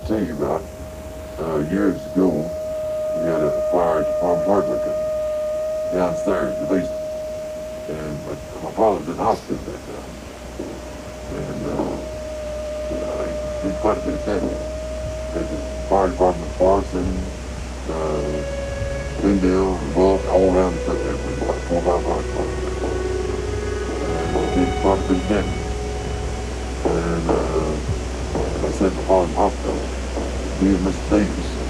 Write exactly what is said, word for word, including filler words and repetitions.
tell you about. Uh, years ago, we had a fire at the farm hardware company downstairs in the basement. And my, my father was in the hospital that time. And uh, uh, he did quite a bit of damage. Had the fire department, Farson, uh, Glendale, and Bullock, all around the country. There was about four or five fire departments. And he did quite a bit of damage. And uh, I said my father in the hospital, me and Mister Davis,